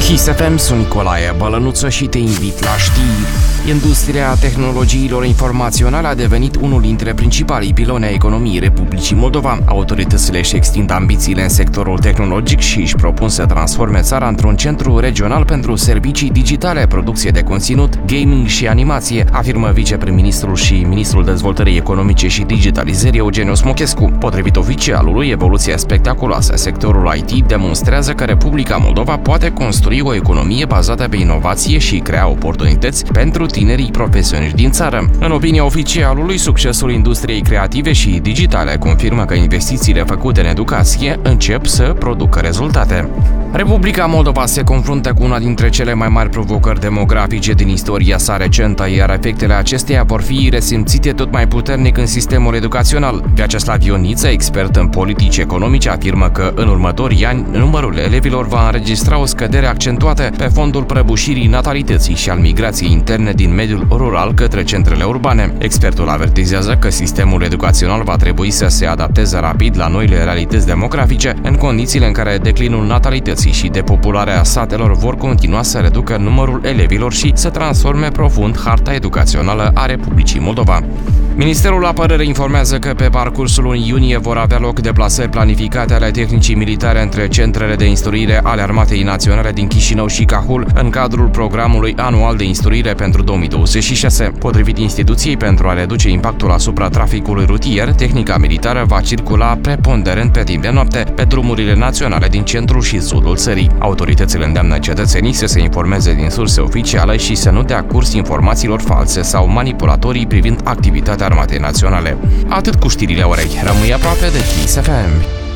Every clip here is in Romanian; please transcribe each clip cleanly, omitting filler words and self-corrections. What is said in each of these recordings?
Kiss FM, sunt Nicolae Bălănuță și te invit la știri. Industria tehnologiilor informaționale a devenit unul dintre principalii piloni ai economiei Republicii Moldova. Autoritățile își extind ambițiile în sectorul tehnologic și își propun să transforme țara într-un centru regional pentru servicii digitale, producție de conținut, gaming și animație, afirmă viceprim-ministrul și ministrul dezvoltării economice și digitalizării Eugeniu Smochescu. Potrivit oficialului, evoluția spectaculoasă a sectorului IT demonstrează că Republica Moldova poate construi o economie bazată pe inovație și crea oportunități pentru tinerii profesioniști din țară. În opinia oficialului, succesul industriei creative și digitale confirmă că investițiile făcute în educație încep să producă rezultate. Republica Moldova se confruntă cu una dintre cele mai mari provocări demografice din istoria sa recentă, iar efectele acesteia vor fi resimțite tot mai puternic în sistemul educațional. Vyacheslav Ioniță, expert în politici economice, afirmă că în următorii ani numărul elevilor va înregistra o scădere accentuată pe fondul prăbușirii natalității și al migrației interne din mediul rural către centrele urbane. Expertul avertizează că sistemul educațional va trebui să se adapteze rapid la noile realități demografice, în condițiile în care declinul natalității și depopularea satelor vor continua să reducă numărul elevilor și să transforme profund harta educațională a Republicii Moldova. Ministerul Apărării informează că pe parcursul lunii iunie vor avea loc deplasări planificate ale tehnicii militare între centrele de instruire ale Armatei Naționale din Chișinău și Cahul în cadrul programului anual de instruire pentru 2026. Potrivit instituției, pentru a reduce impactul asupra traficului rutier, tehnica militară va circula preponderent pe timp de noapte pe drumurile naționale din centrul și sudul țării. Autoritățile îndeamnă cetățenii să se informeze din surse oficiale și să nu dea curs informațiilor false sau manipulatorii privind activitatea Armatei Naționale. Atât cu știrile orei. Rămâi aproape de Kiss FM.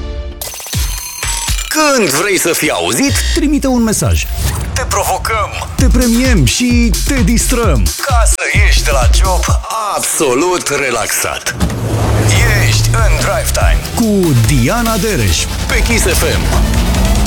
Când vrei să fii auzit, trimite un mesaj. Te provocăm, te premiem și te distrăm. Ca să ieși de la job absolut relaxat. Ești în Drive Time cu Diana Dereș pe Kiss FM.